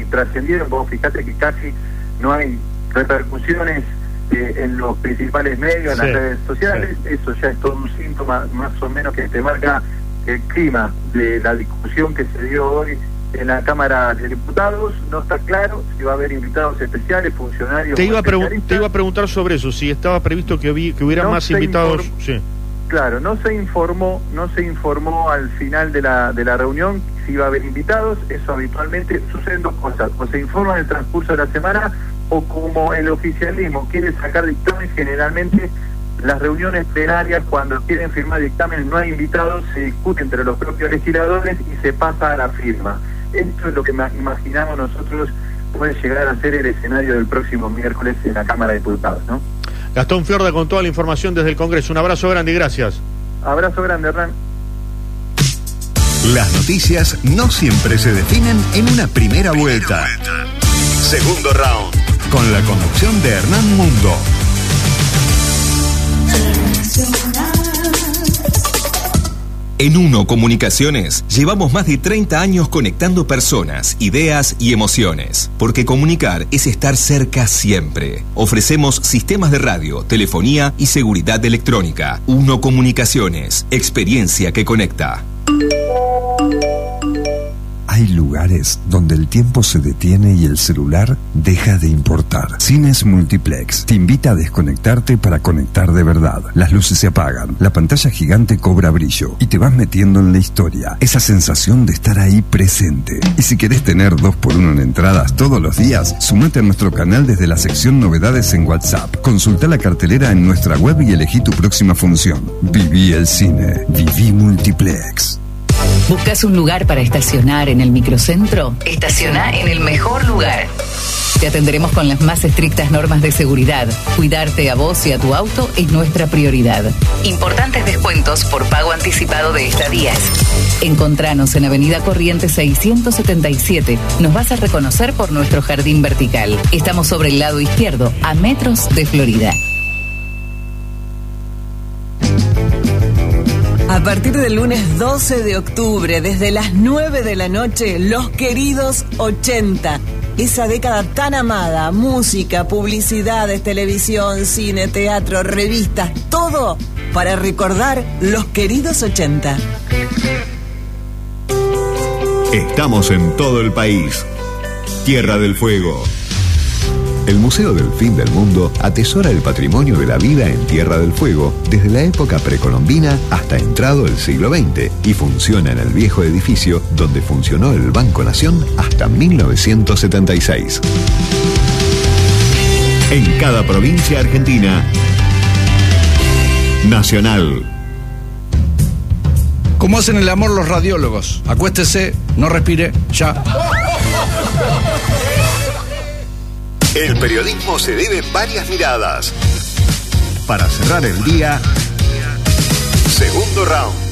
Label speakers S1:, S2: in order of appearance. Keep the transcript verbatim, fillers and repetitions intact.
S1: trascendieron. Vos fijate que casi no hay repercusiones eh, en los principales medios, en sí, las redes sociales. Sí. Eso ya es todo un síntoma más o menos que te marca el clima de la discusión que se dio hoy en la Cámara de Diputados. No está claro si va a haber invitados especiales, funcionarios.
S2: Te iba a, te iba a preguntar sobre eso, si estaba previsto que, vi, que hubiera no más invitados. Sí.
S1: Claro, no se informó, no se informó al final de la de la reunión si iba a haber invitados. Eso habitualmente suceden dos cosas: o se informa en el transcurso de la semana, o como el oficialismo quiere sacar dictámenes, generalmente las reuniones plenarias, cuando quieren firmar dictámenes no hay invitados, se discute entre los propios legisladores y se pasa a la firma. Esto es lo que imaginamos nosotros puede llegar a ser el escenario del próximo miércoles en la Cámara de Diputados, ¿no?
S2: Gastón Fiorda con toda la información desde el Congreso. Un abrazo grande y gracias.
S1: Abrazo grande, Hernán.
S3: Las noticias no siempre se definen en una primera vuelta. Segundo round, con la conducción de Hernán Mundo. En Uno Comunicaciones llevamos más de treinta años conectando personas, ideas y emociones. Porque comunicar es estar cerca siempre. Ofrecemos sistemas de radio, telefonía y seguridad electrónica. Uno Comunicaciones, experiencia que conecta.
S4: Hay lugares donde el tiempo se detiene y el celular deja de importar. Cines Multiplex te invita a desconectarte para conectar de verdad. Las luces se apagan, la pantalla gigante cobra brillo y te vas metiendo en la historia. Esa sensación de estar ahí presente. Y si querés tener dos por uno en entradas todos los días, sumate a nuestro canal desde la sección Novedades en WhatsApp. Consulta la cartelera en nuestra web y elegí tu próxima función. Viví el cine. Viví Multiplex.
S5: ¿Buscas un lugar para estacionar en el microcentro? Estaciona en el mejor lugar. Te atenderemos con las más estrictas normas de seguridad. Cuidarte a vos y a tu auto es nuestra prioridad. Importantes descuentos por pago anticipado de estadías. Encontranos en Avenida Corrientes seiscientos setenta y siete. Nos vas a reconocer por nuestro jardín vertical. Estamos sobre el lado izquierdo, a metros de Florida.
S6: A partir del lunes doce de octubre, desde las nueve de la noche, Los Queridos ochenta. Esa década tan amada, música, publicidades, televisión, cine, teatro, revistas, todo para recordar Los Queridos ochenta.
S3: Estamos en todo el país. Tierra del Fuego. El Museo del Fin del Mundo atesora el patrimonio de la vida en Tierra del Fuego desde la época precolombina hasta entrado el siglo veinte y funciona en el viejo edificio donde funcionó el Banco Nación hasta mil novecientos setenta y seis. En cada provincia argentina, Nacional.
S7: ¿Cómo hacen el amor los radiólogos? Acuéstese, no respire, ya.
S3: El periodismo se debe en varias miradas. Para cerrar el día, segundo round.